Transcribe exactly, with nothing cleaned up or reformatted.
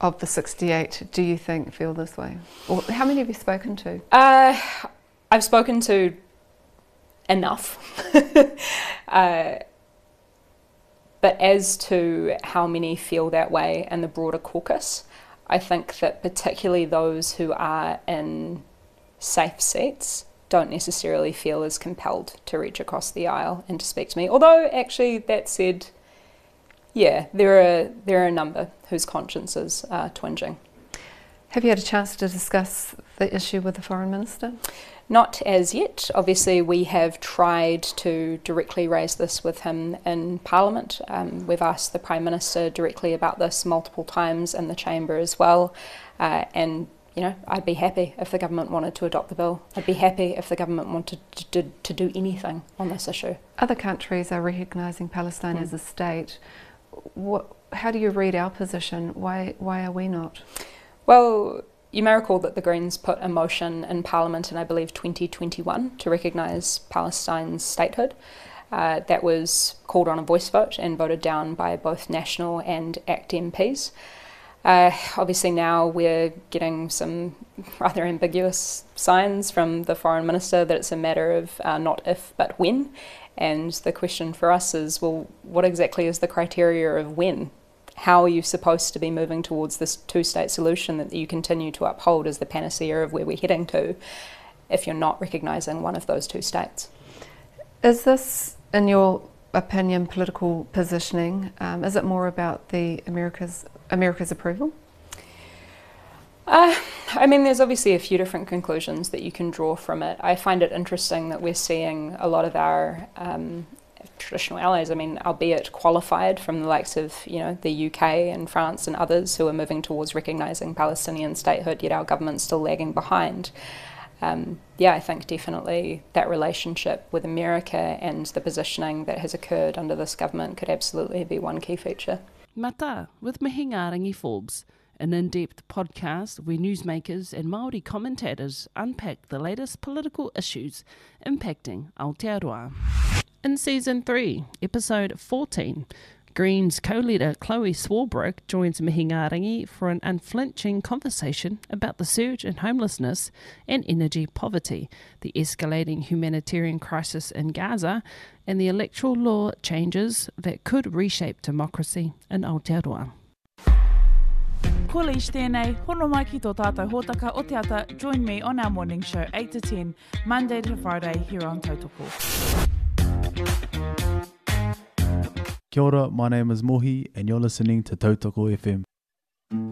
of the sixty-eight do you think feel this way? Or how many have you spoken to? Uh, I've spoken to enough. uh, but as to how many feel that way in the broader caucus, I think that particularly those who are in safe seats don't necessarily feel as compelled to reach across the aisle and to speak to me. Although, actually, that said, yeah, there are there are a number whose consciences are twinging. Have you had a chance to discuss the issue with the Foreign Minister? Not as yet. Obviously, we have tried to directly raise this with him in Parliament. Um, we've asked the Prime Minister directly about this multiple times in the Chamber as well. Uh, and, you know, I'd be happy if the government wanted to adopt the bill. I'd be happy if the government wanted to, to, to do anything on this issue. Other countries are recognising Palestine mm. as a state. What, how do you read our position? Why, why are we not? Well, you may recall that the Greens put a motion in Parliament in, I believe, twenty twenty-one to recognise Palestine's statehood. Uh, that was called on a voice vote and voted down by both National and ACT M Ps. Uh, obviously now we're getting some rather ambiguous signs from the Foreign Minister that it's a matter of uh, not if but when. And the question for us is, well, what exactly is the criteria of when? How are you supposed to be moving towards this two-state solution that you continue to uphold as the panacea of where we're heading to if you're not recognising one of those two states? Is this, in your opinion, political positioning? Um, is it more about the America's America's approval? Uh, I mean, there's obviously a few different conclusions that you can draw from it. I find it interesting that we're seeing a lot of our um, traditional allies, I mean, albeit qualified from the likes of, you know, the U K and France and others who are moving towards recognising Palestinian statehood, yet our government's still lagging behind. Um, yeah, I think definitely that relationship with America and the positioning that has occurred under this government could absolutely be one key feature. Mata with Mihi Ngārangi Forbes, an in-depth podcast where newsmakers and Māori commentators unpack the latest political issues impacting Aotearoa. In Season three, Episode fourteen, Greens co-leader Chloe Swarbrick joins Mihi Ngārangi for an unflinching conversation about the surge in homelessness and energy poverty, the escalating humanitarian crisis in Gaza, and the electoral law changes that could reshape democracy in Aotearoa. Ko leish tēnei, hono mai ki tō tātou hōtaka o te ata. Join me on our morning show eight to ten, Monday to Friday, here on Tautoko. Kia ora, my name is Mohi and you're listening to Tautoko F M.